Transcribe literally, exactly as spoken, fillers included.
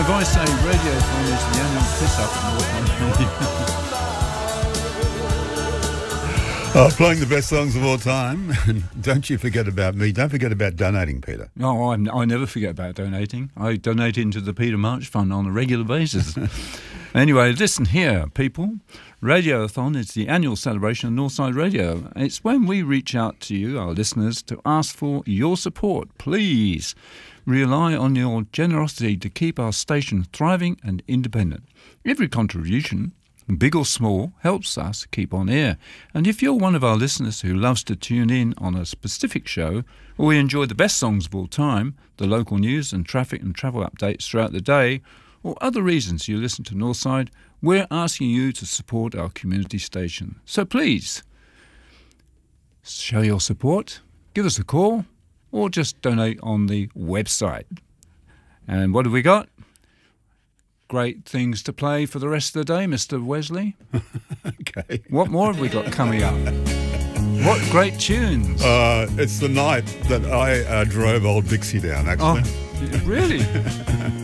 If I say Radiothon is the annual piss-up at North Oh, playing the best songs of all time. Don't you forget about me. Don't forget about donating, Peter. No, I'm, I never forget about donating. I donate into the Peter March Fund on a regular basis. Anyway, listen here, people. Radiothon is the annual celebration of Northside Radio. It's when we reach out to you, our listeners, to ask for your support. Please rely on your generosity to keep our station thriving and independent. Every contribution, big or small, helps us keep on air. And if you're one of our listeners who loves to tune in on a specific show, or we enjoy the best songs of all time, the local news and traffic and travel updates throughout the day, or other reasons you listen to Northside, we're asking you to support our community station. So please, show your support, give us a call, or just donate on the website. And what have we got? Great things to play for the rest of the day, Mister Wesley. Okay. What more have we got coming up? What great tunes? Uh, it's the night that I uh, drove old Dixie down, actually. Oh, really?